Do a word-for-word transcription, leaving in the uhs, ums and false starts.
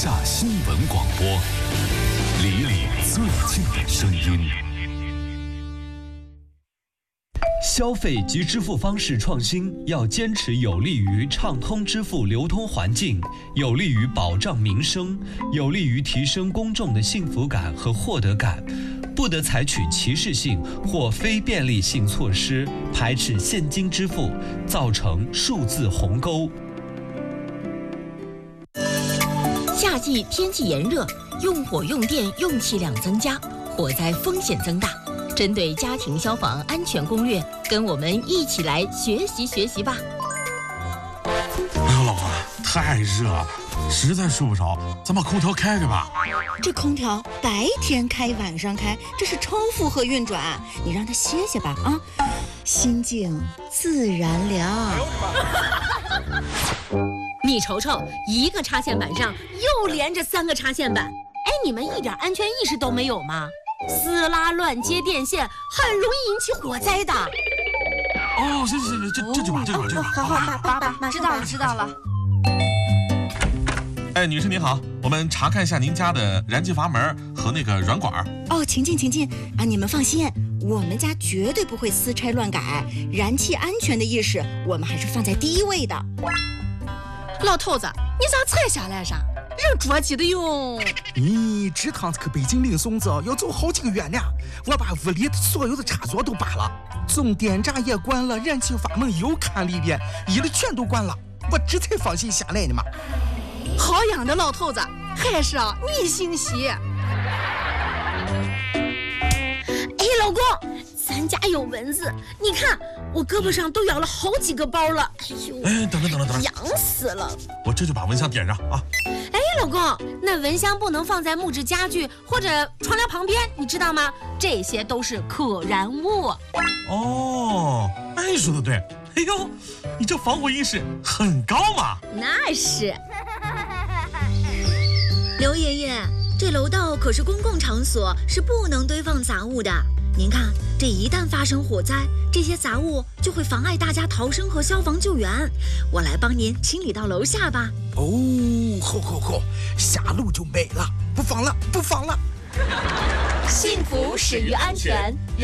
下新闻广播，离你最近的声音。 消费及支付方式创新要坚持有利于畅通支付流通环境，有利于保障民生，有利于提升公众的幸福感和获得感，不得采取歧视性或非便利性措施，排斥现金支付，造成数字鸿沟。 夏季天气炎热，用火用电用气量增加，火灾风险增大。针对家庭消防安全攻略，跟我们一起来学习学习吧。 哎呦，老婆，太热了，实在睡不着，咱把空调开开吧。 这空调白天开晚上开，这是超负荷运转，你让它歇歇吧啊，心静自然凉。 你瞅瞅，一个插线板上又连着三个插线板，哎，你们一点安全意识都没有吗？撕拉乱接电线很容易引起火灾的。 哦，行行行，这这就把这就把这就把。 好好，马马马马知道了知道了。 哎，女士您好，我们查看一下您家的燃气阀门和那个软管。 哦，请进请进啊！你们放心，我们家绝对不会私拆乱改，燃气安全的意识我们还是放在第一位的。 老头子，你咋才下来噻？人着急的哟。 你这趟子去北京领孙子要走好几个月呢，我把屋里所有的插座都拔了，总电闸也关了，燃气阀门又看了一遍，一的全都关了，我这才放心下来呢嘛。 好样的，老头子，还是啊你心细。哎， 老公，咱家有蚊子，你看我胳膊上都咬了好几个包了。哎呦， 哎，等等等等等等， 痒死了！ 我这就把蚊香点上啊。 哎，老公，那蚊香不能放在木质家具或者窗帘旁边，你知道吗？这些都是可燃物。 哦，哎，说的对。哎呦，你这防火意识很高嘛。 那是。 刘爷爷，这楼道可是公共场所，是不能堆放杂物的。您看，这一旦发生火灾，这些杂物就会妨碍大家逃生和消防救援。我来帮您清理到楼下吧。 哦，好好好，下楼就没了，不放了，不放了。 幸福始于安全。